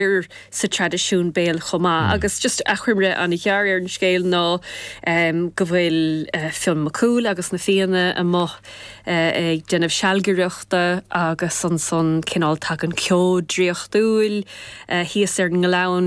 sa tradiisiún béal chomá agus just a chuimre an chear ar an scéil ná go bhfuil film macúil agus na fianna a mo ag denmh sealgaireachta agus san cinál tag an ceó dríochtúil híos ar an ngláin